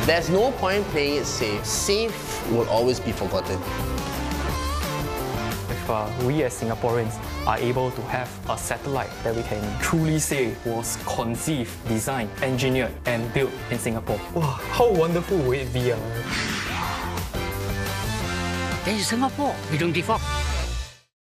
There's no point playing it safe. Safe will always be forgotten. If we as Singaporeans are able to have a satellite that we can truly say was conceived, designed, engineered and built in Singapore. Wow, how wonderful would it be? This is Singapore, we don't give up.